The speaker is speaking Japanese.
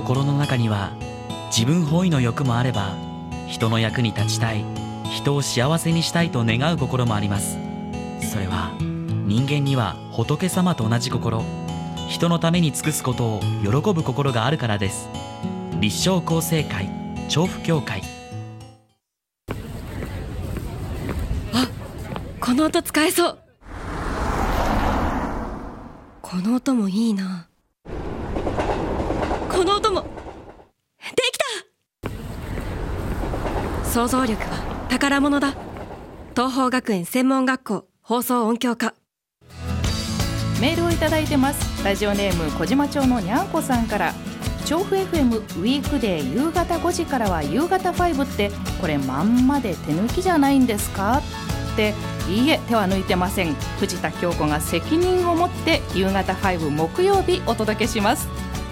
心の中には自分本位の欲もあれば、人の役に立ちたい、人を幸せにしたいと願う心もあります。それは人間には仏様と同じ心、人のために尽くすことを喜ぶ心があるからです。立正厚生会調布協会。 あ、この音使えそう。この音もいいな。この音もできた。想像力は宝物だ。東邦学園専門学校放送音響科。 メールをいただいてます。ラジオネーム小島町のにゃんこさんから、調布 FM ウィークデー夕方5時からは夕方5ってこれまんまで手抜きじゃないんですかって。いいえ、手は抜いてません。藤田京子が責任を持って夕方5木曜日お届けします。